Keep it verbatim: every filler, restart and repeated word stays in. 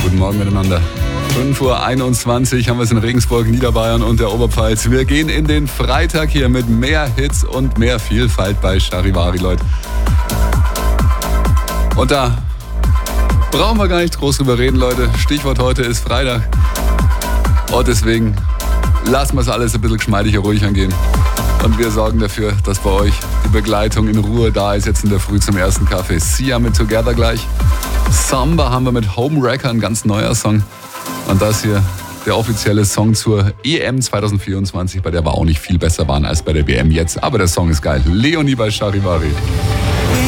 Guten Morgen miteinander. fünf Uhr einundzwanzig haben wir es in Regensburg, Niederbayern und der Oberpfalz. Wir gehen in den Freitag hier mit mehr Hits und mehr Vielfalt bei Charivari, Leute. Und da brauchen wir gar nicht groß drüber reden, Leute. Stichwort heute ist Freitag. Und deswegen lassen wir es alles ein bisschen geschmeidiger ruhig angehen. Und wir sorgen dafür, dass bei euch die Begleitung in Ruhe da ist, jetzt in der Früh zum ersten Kaffee. Sia mit Together gleich. Samba haben wir mit Homewrecker, ein ganz neuer Song. Und das hier, der offizielle Song zur E M zwanzig vierundzwanzig, bei der wir auch nicht viel besser waren als bei der W M jetzt. Aber der Song ist geil. Leonie bei Charivari.